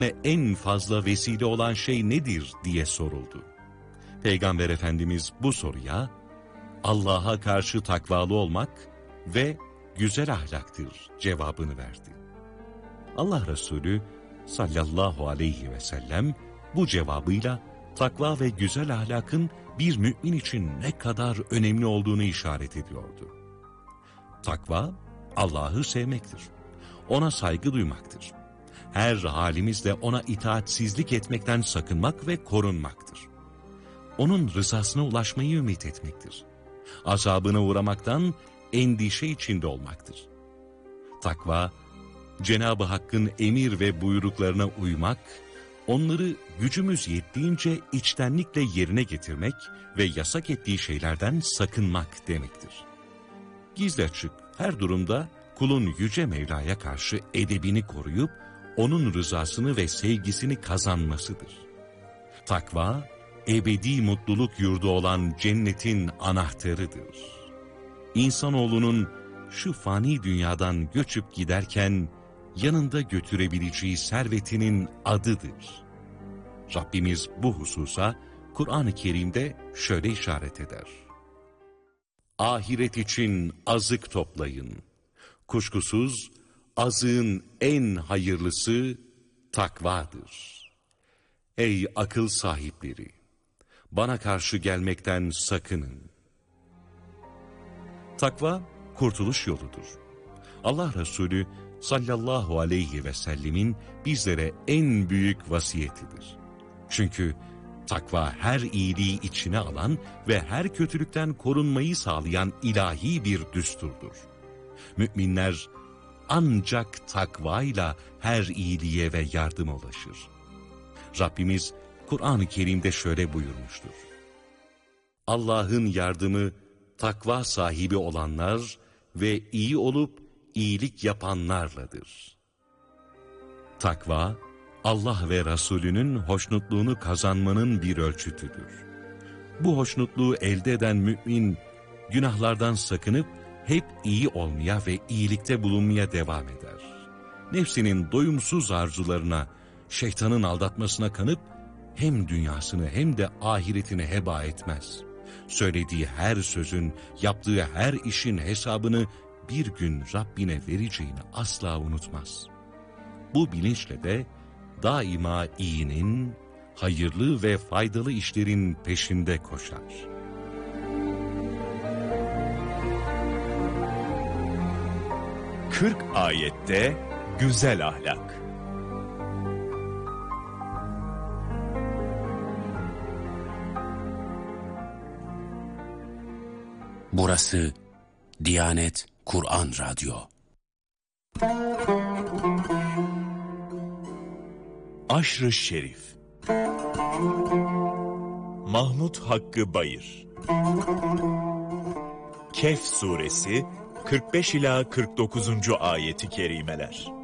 en fazla vesile olan şey nedir diye soruldu. Peygamber Efendimiz bu soruya Allah'a karşı takvalı olmak ve güzel ahlaktır cevabını verdi. Allah Resulü sallallahu aleyhi ve sellem bu cevabıyla takva ve güzel ahlakın bir mümin için ne kadar önemli olduğunu işaret ediyordu. Takva, Allah'ı sevmektir. Ona saygı duymaktır. Her halimizde ona itaatsizlik etmekten sakınmak ve korunmaktır. Onun rızasına ulaşmayı ümit etmektir. Azabına uğramaktan endişe içinde olmaktır. Takva, Cenab-ı Hakk'ın emir ve buyruklarına uymak, onları gücümüz yettiğince içtenlikle yerine getirmek ve yasak ettiği şeylerden sakınmak demektir. Gizli açık her durumda kulun Yüce Mevla'ya karşı edebini koruyup, onun rızasını ve sevgisini kazanmasıdır. Takva, ebedi mutluluk yurdu olan cennetin anahtarıdır. İnsanoğlunun şu fani dünyadan göçüp giderken yanında götürebileceği servetinin adıdır. Rabbimiz bu hususa Kur'an-ı Kerim'de şöyle işaret eder. Ahiret için azık toplayın. Kuşkusuz azığın en hayırlısı takvadır. Ey akıl sahipleri! Bana karşı gelmekten sakının. Takva, kurtuluş yoludur. Allah Resulü sallallahu aleyhi ve sellemin bizlere en büyük vasiyetidir. Çünkü takva her iyiliği içine alan ve her kötülükten korunmayı sağlayan ilahi bir düsturdur. Müminler ancak takvayla her iyiliğe ve yardıma ulaşır. Rabbimiz Kur'an-ı Kerim'de şöyle buyurmuştur. Allah'ın yardımı takva sahibi olanlar ve iyi olup iyilik yapanlarladır. Takva, Allah ve Resulünün hoşnutluğunu kazanmanın bir ölçütüdür. Bu hoşnutluğu elde eden mümin, günahlardan sakınıp hep iyi olmaya ve iyilikte bulunmaya devam eder. Nefsinin doyumsuz arzularına, şeytanın aldatmasına kanıp, hem dünyasını hem de ahiretini heba etmez. Söylediği her sözün, yaptığı her işin hesabını bir gün Rabbine vereceğini asla unutmaz. Bu bilinçle de daima iyinin, hayırlı ve faydalı işlerin peşinde koşar. Kırk ayette güzel ahlak. Burası Diyanet Kur'an Radyo. Aşr-ı Şerif. Mahmud Hakkı Bayır. Kehf suresi 45 ila 49. ayeti kerimeler.